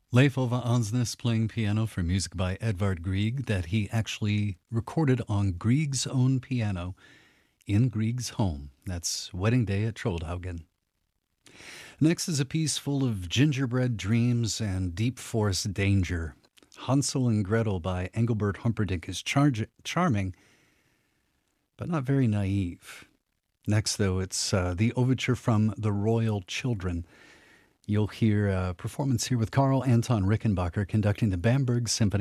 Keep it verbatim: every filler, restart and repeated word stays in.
Leif Ove Ansnes playing piano for music by Edvard Grieg that he actually recorded on Grieg's own piano in Grieg's home. That's Wedding Day at Troldhaugen. Next is a piece full of gingerbread dreams and deep forest danger. Hansel and Gretel by Engelbert Humperdinck is charge- charming, but not very naive. Next, though, it's uh, the overture from The Royal Children. You'll hear a performance here with Carl Anton Rickenbacker conducting the Bamberg Symphony